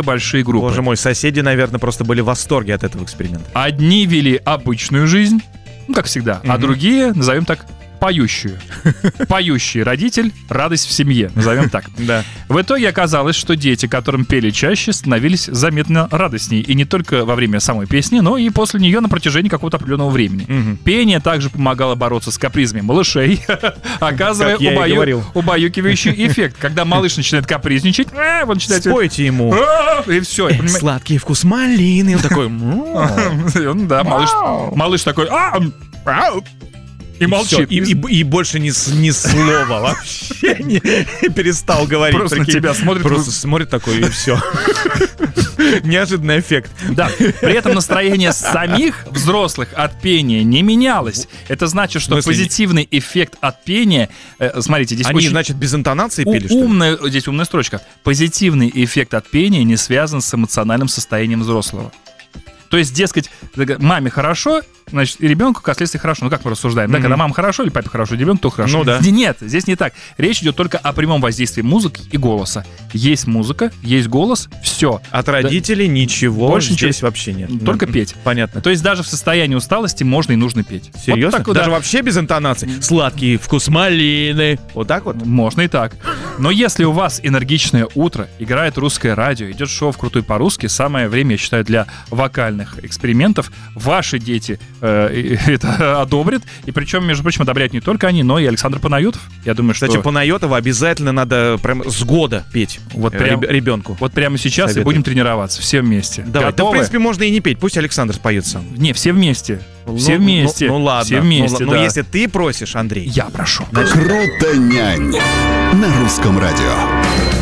большие группы. Боже мой, соседи, наверное, просто были в восторге от этого эксперимента. Одни вели обычную жизнь, как всегда, а другие, назовем так, поющую. Поющий родитель, радость в семье, назовем так. Да. В итоге оказалось, что дети, которым пели чаще, становились заметно радостнее. И не только во время самой песни, но и после нее на протяжении какого-то определенного времени. Пение также помогало бороться с капризами малышей, оказывая убаюкивающий эффект. Когда малыш начинает капризничать, он начинает... Спойте ему. И все. Сладкий вкус малины. Он такой... Да, малыш такой... И молчит. И больше ни слова вообще перестал говорить. Просто на тебя смотрит. Просто смотрит такой, и все. Неожиданный эффект. Да. При этом настроение самих взрослых от пения не менялось. Это значит, что позитивный эффект от пения... Смотрите, здесь Они, значит, без интонации пели, что ли? Здесь умная строчка. Позитивный эффект от пения не связан с эмоциональным состоянием взрослого. То есть, дескать, маме хорошо, значит, и ребенку, как следствие, хорошо. Ну, как мы рассуждаем, да? Когда мама хорошо или папе хорошо, ребенку то хорошо. Ну, да. Нет, здесь не так. Речь идет только о прямом воздействии музыки и голоса. Есть музыка, есть голос, все. От родителей ничего больше здесь вообще нет. Только петь. Понятно. То есть даже в состоянии усталости можно и нужно петь. Серьезно? Вот так, даже да. вообще без интонации? Сладкий вкус малины. Вот так вот? Можно и так. Но если у вас энергичное утро, играет русское радио, идет шоу «Вкрутой по-русски», самое время, я считаю, для вокальных экспериментов. Ваши дети это одобрят. И причем, между прочим, одобряют не только они, но и Александр Панайотов. Я думаю, что... Кстати, Панайотова обязательно надо прям с года петь вот прям, ребенку. Вот прямо сейчас советую. И будем тренироваться. Все вместе. Давай. Да, в принципе, можно и не петь. Пусть Александр споет сам. Не, все вместе. Все вместе. Ну ладно. Все вместе, Но да. если ты просишь, Андрей. Я прошу. Круто нянь на русском радио.